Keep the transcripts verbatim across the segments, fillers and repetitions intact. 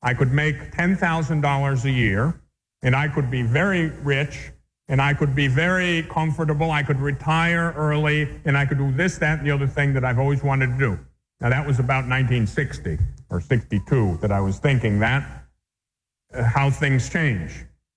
I could make ten thousand dollars a year, and I could be very rich, and I could be very comfortable. I could retire early, and I could do this, that, and the other thing that I've always wanted to do. Now, that was about nineteen sixty or sixty-two that I was thinking that, uh, how things change.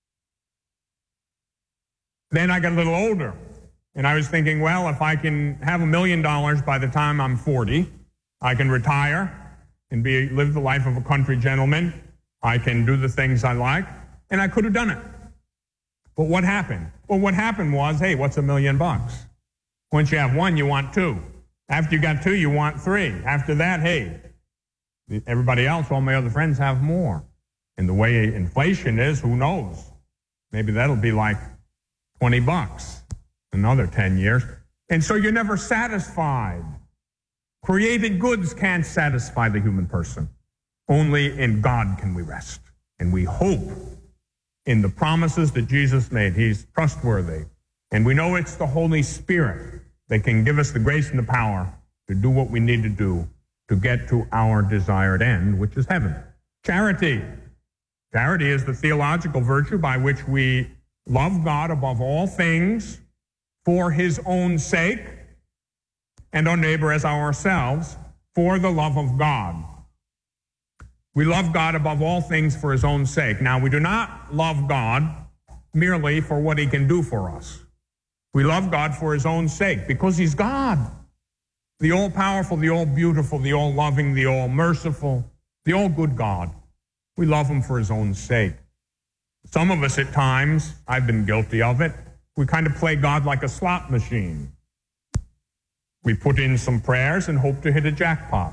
Then I got a little older, and I was thinking, well, if I can have a million dollars by the time I'm forty, I can retire and be live the life of a country gentleman. I can do the things I like, and I could have done it. But what happened? Well, what happened was, hey, what's a million bucks? Once you have one, you want two. After you got two, you want three. After that, hey, everybody else, all my other friends have more. And the way inflation is, who knows? Maybe that'll be like twenty bucks, another ten years. And so you're never satisfied. Created goods can't satisfy the human person. Only in God can we rest. And we hope in the promises that Jesus made. He's trustworthy. And we know it's the Holy Spirit that can give us the grace and the power to do what we need to do to get to our desired end, which is heaven. Charity. Charity is the theological virtue by which we love God above all things for his own sake, and our neighbor as ourselves for the love of God. We love God above all things for his own sake. Now, we do not love God merely for what he can do for us. We love God for his own sake because he's God. The all-powerful, the all-beautiful, the all-loving, the all-merciful, the all-good God. We love him for his own sake. Some of us at times, I've been guilty of it, we kind of play God like a slot machine. We put in some prayers and hope to hit a jackpot.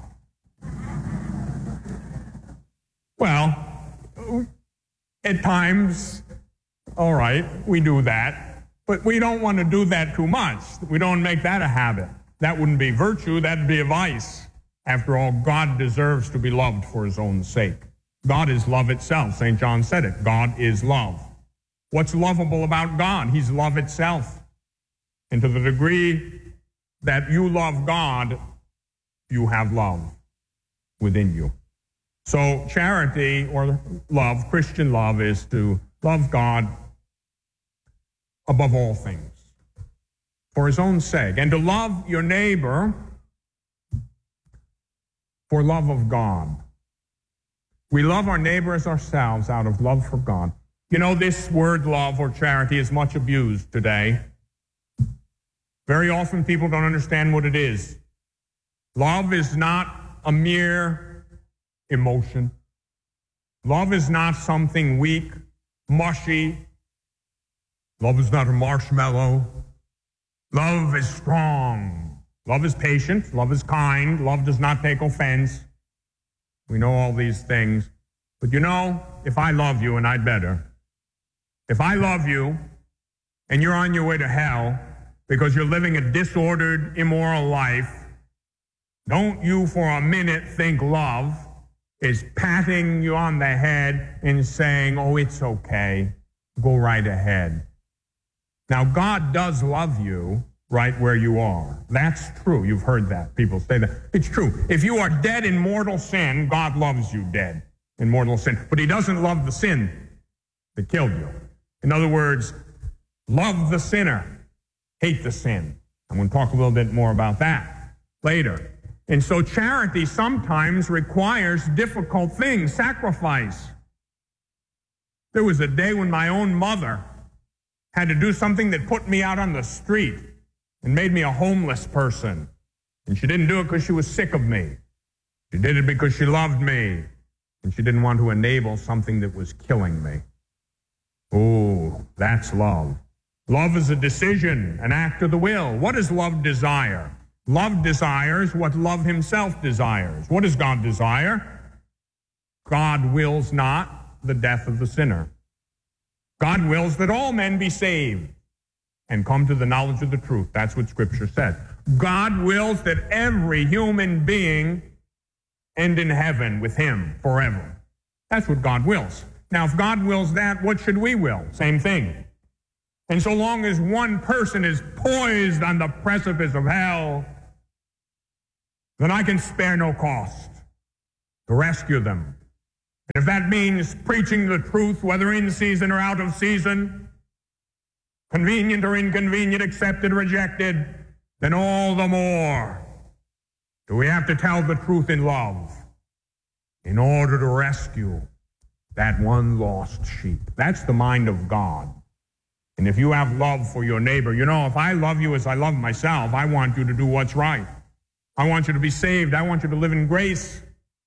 Well, at times, all right, we do that, but we don't want to do that too much. We don't make that a habit. That wouldn't be virtue, that'd be a vice. After all, God deserves to be loved for his own sake. God is love itself. Saint John said it. God is love. What's lovable about God? He's love itself. And to the degree that you love God, you have love within you. So charity or love, Christian love, is to love God above all things for his own sake, and to love your neighbor for love of God. We love our neighbor as ourselves out of love for God. You know, this word love or charity is much abused today. Very often people don't understand what it is. Love is not a mere emotion. Love is not something weak, mushy. Love is not a marshmallow. Love is strong. Love is patient. Love is kind. Love does not take offense. We know all these things. But you know, if I love you, and I'd better, if I love you and you're on your way to hell because you're living a disordered, immoral life, don't you for a minute think love is patting you on the head and saying, oh, it's okay, go right ahead. Now, God does love you right where you are. That's true. You've heard that. People say that. It's true. If you are dead in mortal sin, God loves you dead in mortal sin. But he doesn't love the sin that killed you. In other words, love the sinner, hate the sin. I'm going to talk a little bit more about that later. And so charity sometimes requires difficult things, sacrifice. There was a day when my own mother had to do something that put me out on the street and made me a homeless person. And she didn't do it because she was sick of me. She did it because she loved me. And she didn't want to enable something that was killing me. Oh, that's love. Love is a decision, an act of the will. What does love desire? Love desires what love himself desires. What does God desire? God wills not the death of the sinner. God wills that all men be saved and come to the knowledge of the truth. That's what Scripture said. God wills that every human being end in heaven with him forever. That's what God wills. Now, if God wills that, what should we will? Same thing. And so long as one person is poised on the precipice of hell, then I can spare no cost to rescue them If that means preaching the truth, whether in season or out of season, convenient or inconvenient, accepted or rejected, then all the more do we have to tell the truth in love in order to rescue that one lost sheep. That's the mind of God. And if you have love for your neighbor, you know, if I love you as I love myself, I want you to do what's right. I want you to be saved. I want you to live in grace.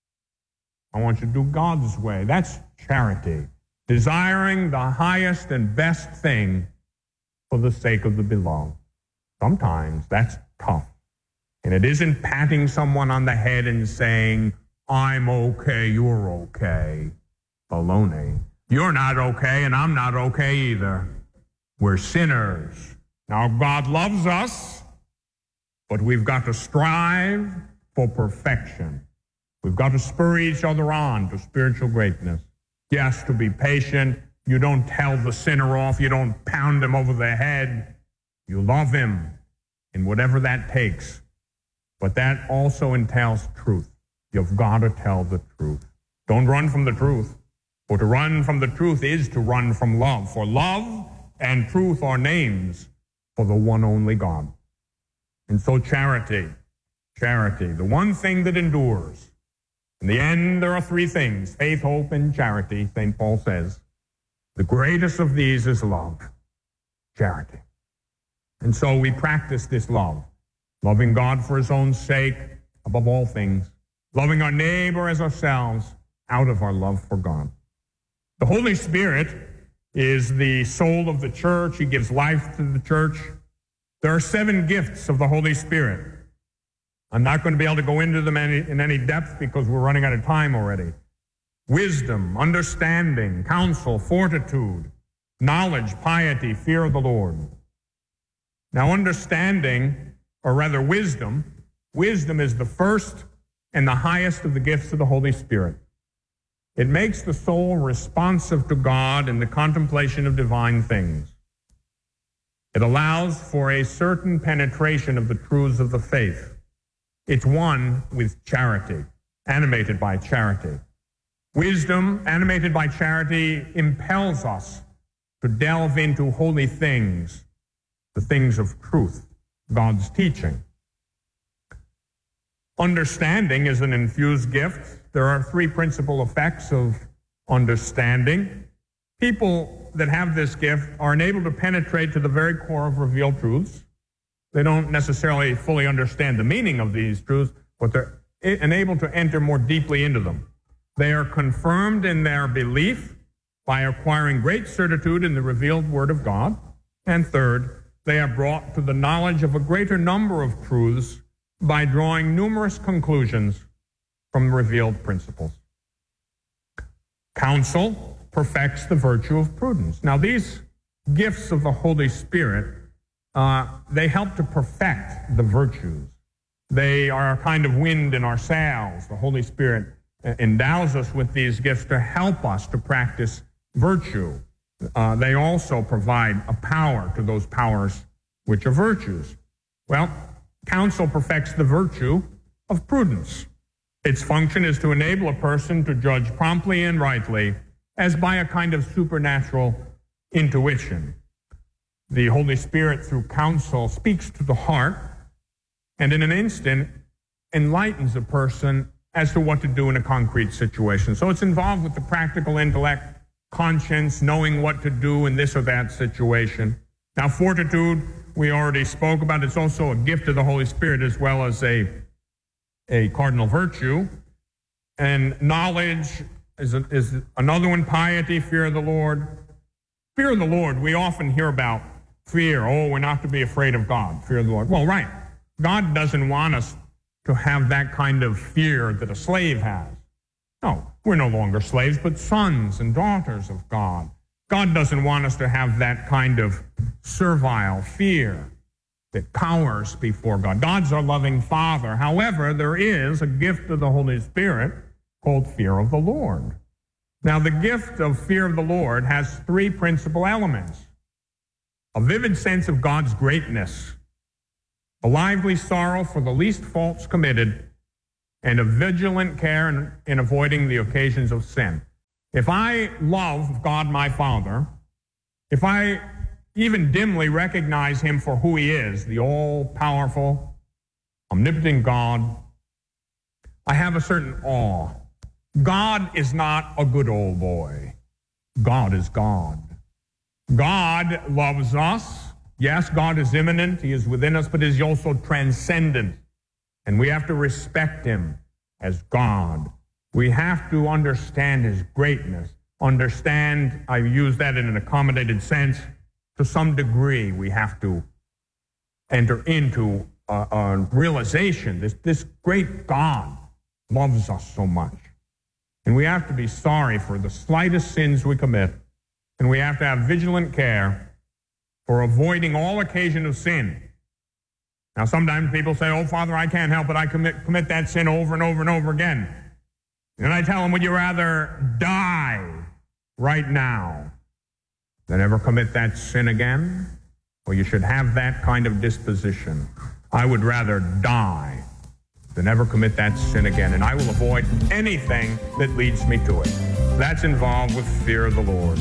I want you to do God's way. That's charity. Desiring the highest and best thing for the sake of the beloved. Sometimes that's tough. And it isn't patting someone on the head and saying, I'm okay, you're okay. Baloney. You're not okay, and I'm not okay either. We're sinners. Now, God loves us, but we've got to strive for perfection. We've got to spur each other on to spiritual greatness. Yes, to be patient. You don't tell the sinner off. You don't pound him over the head. You love him in whatever that takes. But that also entails truth. You've got to tell the truth. Don't run from the truth. For to run from the truth is to run from love. For love and truth are names for the one only God. And so charity, charity, the one thing that endures. In the end, there are three things: faith, hope, and charity, Saint Paul says. The greatest of these is love, charity. And so we practice this love, loving God for his own sake above all things, loving our neighbor as ourselves out of our love for God. The Holy Spirit is the soul of the church. He gives life to the church. There are seven gifts of the Holy Spirit. I'm not going to be able to go into them any, in any depth because we're running out of time already. Wisdom, understanding, counsel, fortitude, knowledge, piety, fear of the Lord. Now, understanding, or rather wisdom, wisdom is the first and the highest of the gifts of the Holy Spirit. It makes the soul responsive to God in the contemplation of divine things. It allows for a certain penetration of the truths of the faith. It's one with charity, animated by charity. Wisdom, animated by charity, impels us to delve into holy things, the things of truth, God's teaching. Understanding is an infused gift. There are three principal effects of understanding. People that have this gift are enabled to penetrate to the very core of revealed truths. They don't necessarily fully understand the meaning of these truths, but they're enabled to enter more deeply into them. They are confirmed in their belief by acquiring great certitude in the revealed Word of God. And third, they are brought to the knowledge of a greater number of truths by drawing numerous conclusions from revealed principles. Counsel perfects the virtue of prudence. Now, these gifts of the Holy Spirit, uh, they help to perfect the virtues. They are a kind of wind in our sails. The Holy Spirit endows us with these gifts to help us to practice virtue. Uh, they also provide a power to those powers which are virtues. Well, counsel perfects the virtue of prudence. Its function is to enable a person to judge promptly and rightly, as by a kind of supernatural intuition. The Holy Spirit, through counsel, speaks to the heart, and in an instant enlightens a person as to what to do in a concrete situation. So it's involved with the practical intellect, conscience, knowing what to do in this or that situation. Now, fortitude, we already spoke about. It's also a gift of the Holy Spirit as well as a, a cardinal virtue. And knowledge is, a, is another one. Piety, fear of the Lord. Fear of the Lord, we often hear about fear. Oh, we're not to be afraid of God. Fear of the Lord. Well, right. God doesn't want us to have that kind of fear that a slave has. No, we're no longer slaves, but sons and daughters of God. God doesn't want us to have that kind of servile fear that cowers before God. God's our loving Father. However, there is a gift of the Holy Spirit called fear of the Lord. Now, the gift of fear of the Lord has three principal elements: a vivid sense of God's greatness, a lively sorrow for the least faults committed, and a vigilant care in, in avoiding the occasions of sin. If I love God my Father, if I even dimly recognize him for who he is, the all-powerful, omnipotent God, I have a certain awe. God is not a good old boy. God is God. God loves us. Yes, God is immanent. He is within us, but he is also transcendent. And we have to respect him as God. We have to understand his greatness. Understand, I use that in an accommodated sense. To some degree, we have to enter into a, a realization that this great God loves us so much. And we have to be sorry for the slightest sins we commit. And we have to have vigilant care for avoiding all occasion of sin. Now, sometimes people say, oh, Father, I can't help it. I commit, commit that sin over and over and over again. And I tell them, would you rather die right now than ever commit that sin again? Well, you should have that kind of disposition. I would rather die than ever commit that sin again, and I will avoid anything that leads me to it. That's involved with fear of the Lord.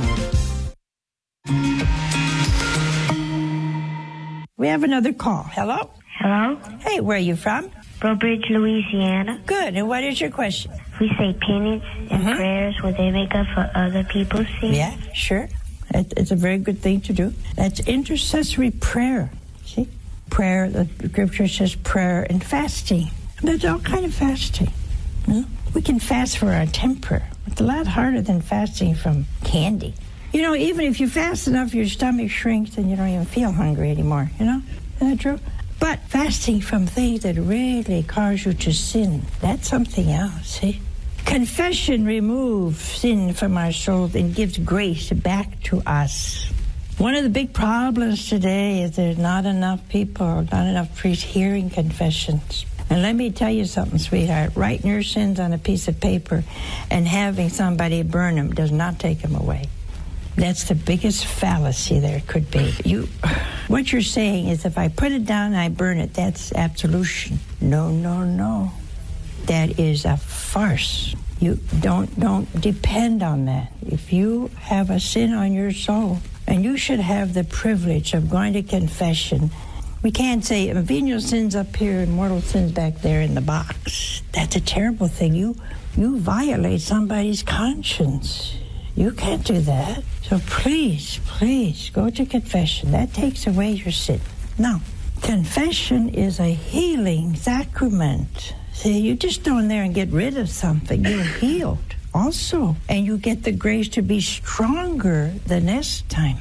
We have another call. Hello? Hello? Hey, where are you from? Brobridge, Louisiana. Good. And what is your question? We say penance and Mhm. prayers. Would they make up for other people's sins? Yeah, sure. It, it's a very good thing to do. That's intercessory prayer. See? Prayer, the scripture says prayer and fasting. There's all kind of fasting. You know? We can fast for our temper. It's a lot harder than fasting from candy. You know, even if you fast enough, your stomach shrinks and you don't even feel hungry anymore, you know? Isn't that true? But fasting from things that really cause you to sin, that's something else, see? Confession removes sin from our souls and gives grace back to us. One of the big problems today is there's not enough people, not enough priests hearing confessions. And let me tell you something, sweetheart. Writing your sins on a piece of paper and having somebody burn them does not take them away. That's the biggest fallacy there could be. You, what you're saying is if I put it down and I burn it, that's absolution. No, no, no. That is a farce. You don't don't depend on that. If you have a sin on your soul, and you should have the privilege of going to confession. We can't say venial sins up here and mortal sins back there in the box. That's a terrible thing. You you violate somebody's conscience. You can't do that. So please, please go to confession. That takes away your sin. Now, confession is a healing sacrament. See, you just go in there and get rid of something. You're healed also. And you get the grace to be stronger the next time.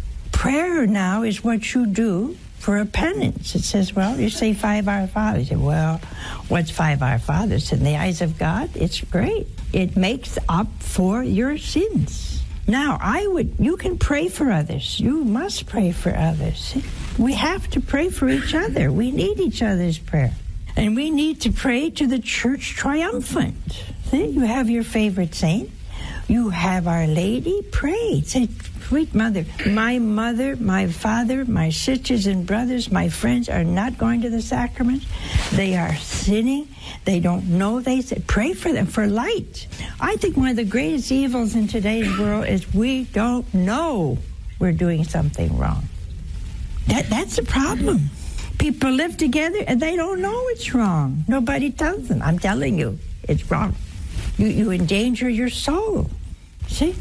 Prayer now is what you do for a penance. It says, well, you say five Our Fathers. You say, well, what's five Our Fathers? In the eyes of God, it's great. It makes up for your sins. Now, I would, you can pray for others. You must pray for others. We have to pray for each other. We need each other's prayer. And we need to pray to the church triumphant. See, you have your favorite saint. You have Our Lady. Pray. Say, sweet mother, my mother, my father, my sisters and brothers, my friends are not going to the sacraments. They are sinning. They don't know they said. Pray for them for light. I think one of the greatest evils in today's world is we don't know we're doing something wrong. That That's the problem. People live together and they don't know it's wrong. Nobody tells them. I'm telling you, it's wrong. You, you endanger your soul. See?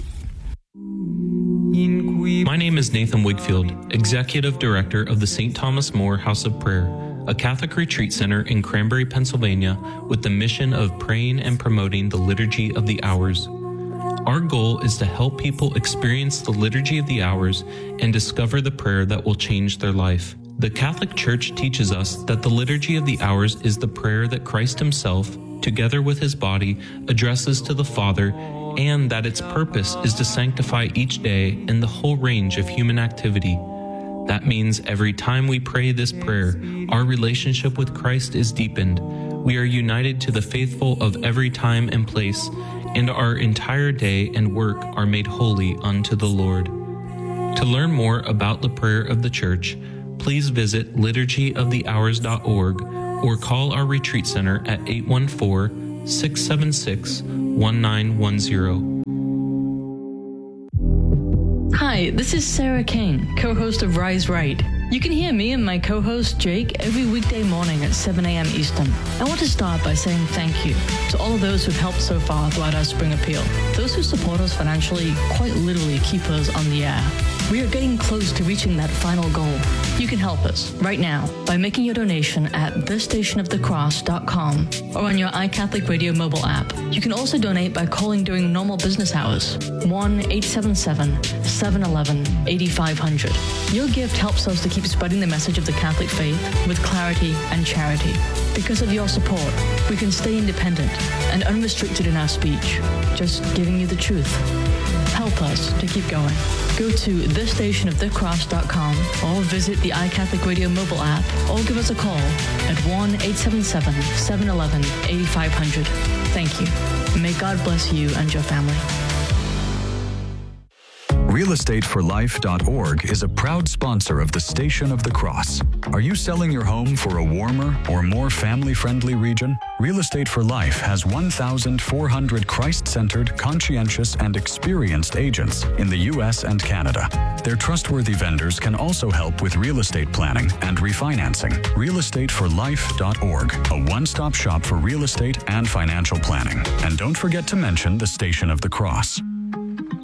My name is Nathan Wigfield, Executive Director of the Saint Thomas More House of Prayer, a Catholic retreat center in Cranberry, Pennsylvania, with the mission of praying and promoting the Liturgy of the Hours. Our goal is to help people experience the Liturgy of the Hours and discover the prayer that will change their life. The Catholic Church teaches us that the Liturgy of the Hours is the prayer that Christ himself, together with his body, addresses to the Father, and that its purpose is to sanctify each day in the whole range of human activity. That means every time we pray this prayer, our relationship with Christ is deepened. We are united to the faithful of every time and place, and our entire day and work are made holy unto the Lord. To learn more about the prayer of the Church, please visit liturgy of the hours dot org or call our retreat center at eight one four, six seven six, one nine one zero. this is Sarah Kane, co-host of Rise Right. You can hear me and my co-host Jake every weekday morning at seven a.m. Eastern. I want to start by saying thank you to all of those who've helped so far throughout our spring appeal. Those who support us financially quite literally keep us on the air. We are getting close to reaching that final goal. You can help us right now by making your donation at the station of the cross dot com or on your iCatholic Radio mobile app. You can also donate by calling during normal business hours, one eight seven seven, seven one one, eight five zero zero. Your gift helps us to keep spreading the message of the Catholic faith with clarity and charity. Because of your support, we can stay independent and unrestricted in our speech, just giving you the truth. Help us to keep going. Go to the station of the cross dot com or visit the iCatholic Radio mobile app or give us a call at one eight seven seven, seven one one, eight five zero zero. Thank you. May God bless you and your family. real estate for life dot org is a proud sponsor of the Station of the Cross. Are you selling your home for a warmer or more family-friendly region? Real Estate for Life has one thousand four hundred Christ-centered, conscientious, and experienced agents in the U S and Canada. Their trustworthy vendors can also help with real estate planning and refinancing. real estate for life dot org, a one-stop shop for real estate and financial planning. And don't forget to mention the Station of the Cross.